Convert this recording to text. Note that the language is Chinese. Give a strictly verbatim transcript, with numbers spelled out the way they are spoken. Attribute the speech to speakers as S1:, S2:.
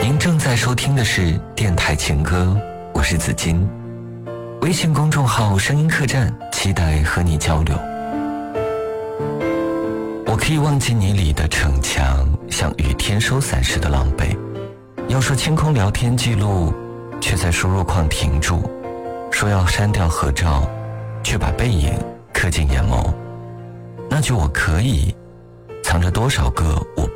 S1: 您正在收听的是电台情歌，我是子金。微信公众号声音客栈，期待和你交流。我可以忘记你里的逞强，像雨天收伞时的狼狈。要说清空聊天记录，却在输入框停住。说要删掉合照，却把背影刻进眼眸。那句我可以，藏着多少个我